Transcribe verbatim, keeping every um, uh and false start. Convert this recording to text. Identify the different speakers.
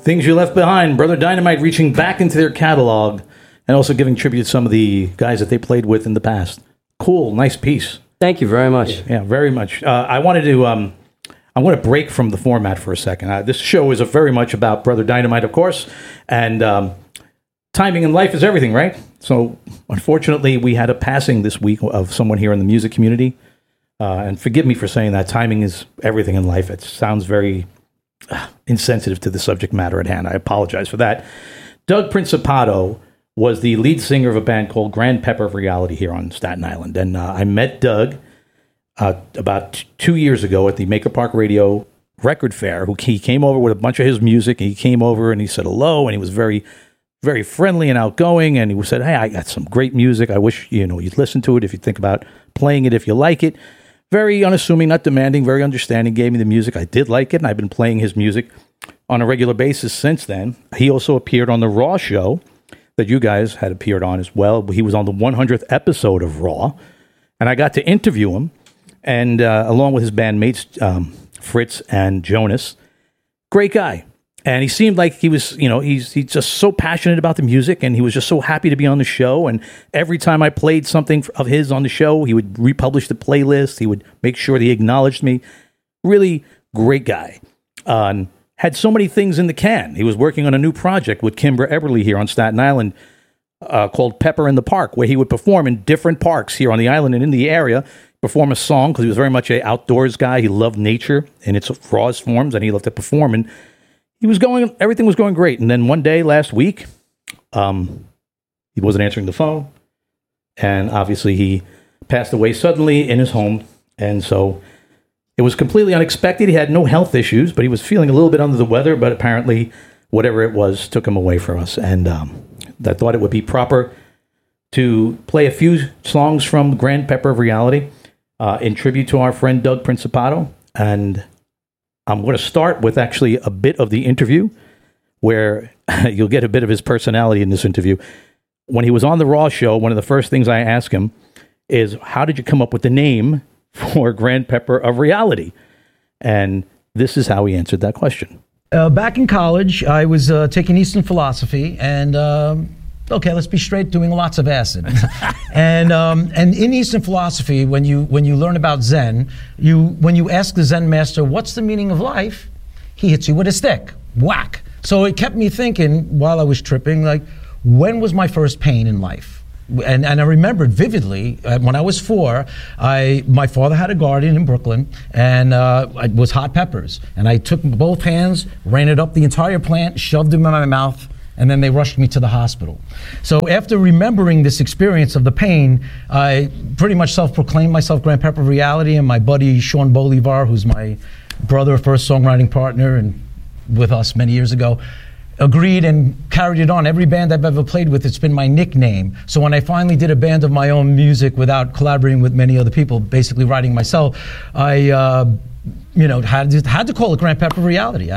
Speaker 1: Things You Left Behind, Brother Dynamite reaching back into their catalog and also giving tribute to some of the guys that they played with in the past. Cool, nice piece.
Speaker 2: Thank you very much.
Speaker 1: Yeah, very much. Uh, I wanted to, um, I want to break from the format for a second. Uh, this show is a very much about Brother Dynamite, of course, and um, timing in life is everything, right? So, unfortunately, we had a passing this week of someone here in the music community. Uh, and forgive me for saying that. Timing is everything in life. It sounds very uh, insensitive to the subject matter at hand. I apologize for that. Doug Principato was the lead singer of a band called Grand Pepper of Reality here on Staten Island. And uh, I met Doug uh, about t- two years ago at the Maker Park Radio Record Fair. Who He came over with a bunch of his music. And he came over and he said hello. And he was very, very friendly and outgoing. And he said, hey, I got some great music. I wish you know you'd listen to it if you think about playing it, if you like it. Very unassuming, not demanding, very understanding, gave me the music. I did like it, and I've been playing his music on a regular basis since then. He also appeared on the Raw show that you guys had appeared on as well. He was on the one hundredth episode of Raw, and I got to interview him, and uh, along with his bandmates, um, Fritz and Jonas. Great guy. And he seemed like he was, you know, he's he's just so passionate about the music, and he was just so happy to be on the show. And every time I played something of his on the show, he would republish the playlist. He would make sure that he acknowledged me. Really great guy. Uh, and had so many things in the can. He was working on a new project with Kimbra Eberly here on Staten Island uh, called Pepper in the Park, where he would perform in different parks here on the island and in the area, perform a song, because he was very much an outdoors guy. He loved nature in its rawest forms, and he loved to perform. And He was going, everything was going great. And then one day last week, um, he wasn't answering the phone. And obviously he passed away suddenly in his home. And so it was completely unexpected. He had no health issues, but he was feeling a little bit under the weather. But apparently whatever it was took him away from us. And um, I thought it would be proper to play a few songs from Grand Pepper of Reality uh, in tribute to our friend Doug Principato. And I'm going to start with actually a bit of the interview where you'll get a bit of his personality in this interview. When he was on the Raw show, one of the first things I asked him is, how did you come up with the name for Grand Pepper of Reality? And this is how he answered that question.
Speaker 3: Uh, back in college, I was uh, taking Eastern philosophy and, um, okay, let's be straight, doing lots of acid. and um, and in Eastern philosophy, when you when you learn about Zen, you when you ask the Zen master, what's the meaning of life? He hits you with a stick. Whack. So it kept me thinking while I was tripping, like, when was my first pain in life? And and I remembered vividly uh, when I was four, I my father had a garden in Brooklyn, and uh, it was hot peppers. And I took both hands, ran it up the entire plant, shoved them in my mouth, and then they rushed me to the hospital. So after remembering this experience of the pain, I pretty much self-proclaimed myself Grand Pepper of Reality, and my buddy Sean Bolivar, who's my brother, first songwriting partner, and with us many years ago, agreed and carried it on. Every band I've ever played with, it's been my nickname. So when I finally did a band of my own music without collaborating with many other people, basically writing myself, I uh, you know, had to, had to call it Grand Pepper of Reality.